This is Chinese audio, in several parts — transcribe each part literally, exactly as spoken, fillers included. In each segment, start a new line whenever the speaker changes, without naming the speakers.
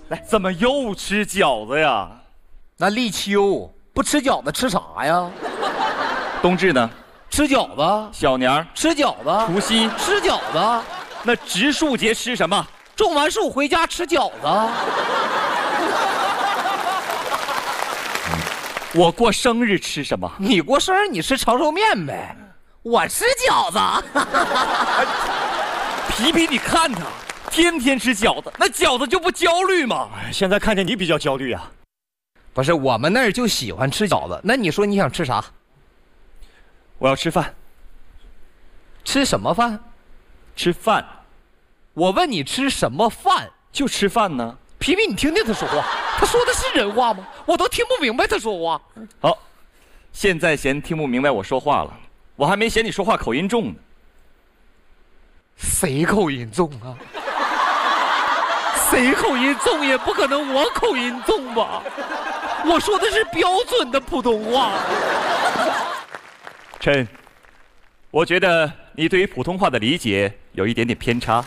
来，怎么又吃饺子呀？
那立秋不吃饺子吃啥呀？
冬至呢？
吃饺子。
小年
吃饺子。
除夕
吃饺子。
那植树节吃什么？
种完树回家吃饺子。
我过生日吃什么？
你过生日你吃长寿面呗，我吃饺子。
皮皮，你看他天天吃饺子，那饺子就不焦虑吗？
现在看见你比较焦虑啊。
不是，我们那儿就喜欢吃饺子。那你说你想吃啥？
我要吃饭。
吃什么饭？
吃饭。
我问你吃什么饭？
就吃饭呢。
皮皮，你听听他说话，他说的是人话吗？我都听不明白他说话。
好，现在嫌听不明白我说话了，我还没嫌你说话口音重呢。
谁口音重啊？谁口音重也不可能我口音重吧？我说的是标准的普通话。
琛，我觉得你对于普通话的理解有一点点偏差。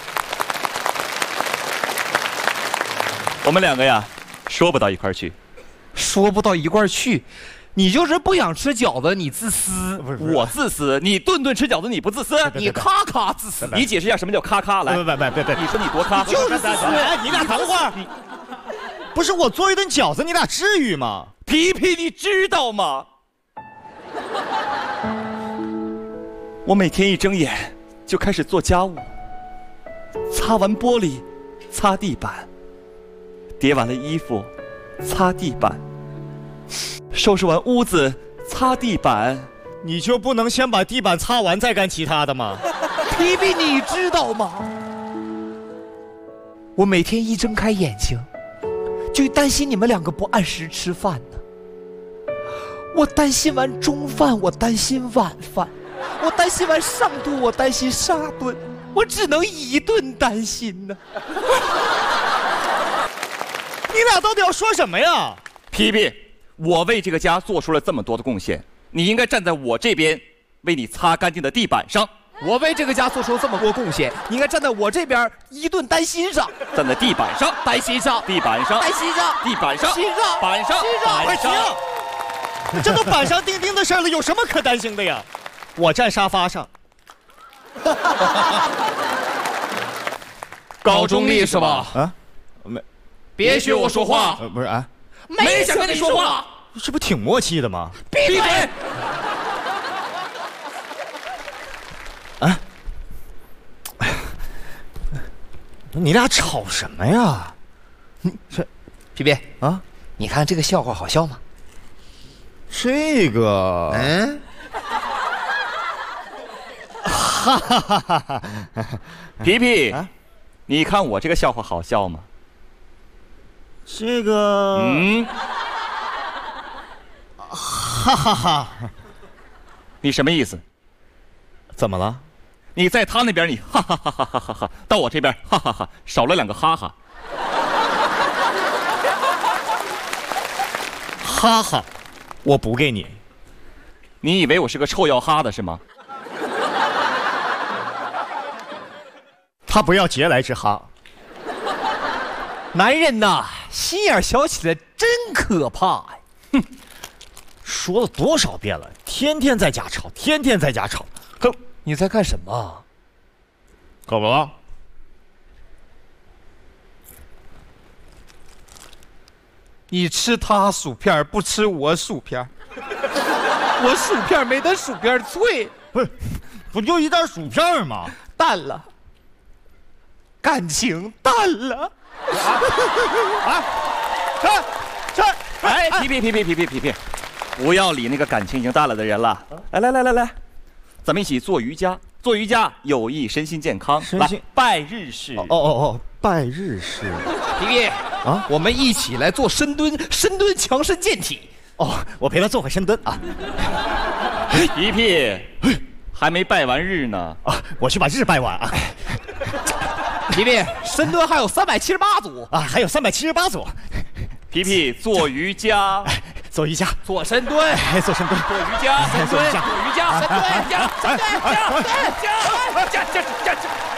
我们两个呀，说不到一块儿去。
说不到一块儿去，你就是不想吃饺子，你自私。
不是不是
我自私，你顿顿吃饺子，你不自私？
你咔咔自私。
你解释一下什么叫咔咔来？
别别别别别！
你说你多咔？
就是自私。
哎，你俩等会儿。不是我做一顿饺子，你俩至于吗？
皮皮，你知道吗？我每天一睁眼就开始做家务，擦完玻璃，擦地板，叠完了衣服，擦地板，收拾完屋子，擦地板。
你就不能先把地板擦完再干其他的吗？
皮皮，你知道吗？我每天一睁开眼睛，就担心你们两个不按时吃饭呢。我担心完中饭，我担心晚饭，我担心完上顿，我担心下顿，我只能一顿担心呢。
你俩到底要说什么呀？
皮皮，我为这个家做出了这么多的贡献，你应该站在我这边，为你擦干净的地板上。
我为这个家做出这么多贡献，你应该站在我这边，一顿担心上，
站在地板上，
担心上，
地板上，
担心上，
地板上，
心上，
板上，
心上，
板上。
这都板上钉钉的事了，有什么可担心的呀？我站沙发上。
高中立是吧？
啊，没，
别学我说话。
呃，不是啊，
没想跟你说话。
这不挺默契的吗？
闭嘴！
啊！你俩吵什么呀？
你这皮皮
啊，
你看这个笑话好笑吗？
这个，
嗯，
哈哈哈哈哈！
皮皮，
啊，
你看我这个笑话好笑吗？
这个，
嗯，
哈哈哈！
你什么意思？
怎么了？
你在他那边你哈哈哈哈哈哈哈，到我这边哈哈哈，少了两个哈哈。
哈哈，我补给你。
你以为我是个臭要哈的是吗？
他不要节来之哈。
男人呐，心眼小起来真可怕呀！
哼，说了多少遍了，天天在家吵，天天在家吵。
哼，你在干什么？
怎么了？
你吃他薯片不吃我薯片，我薯片没他薯片脆。
不是，不就一袋薯片吗？
淡了，感情淡了。
啊，这这，
哎，皮皮皮皮皮皮皮皮，不要理那个感情已经淡了的人了。来来来来来，咱们一起做瑜伽，做瑜伽有益身心健康。
身心
来拜日式。
哦哦哦，拜日式。
皮皮
啊，
我们一起来做深蹲，深蹲强身健体。
哦，我陪他做会深蹲啊。
皮皮，还没拜完日呢。
啊，我去把日拜完啊。
皮皮，深蹲还有三百七十八组
啊，还有三百七十八组。
皮皮做瑜伽，
做瑜伽，
做深蹲，
做深蹲，
做瑜伽，
深蹲，做瑜伽，深蹲，加，深蹲，加，加，加，加，加，加，加。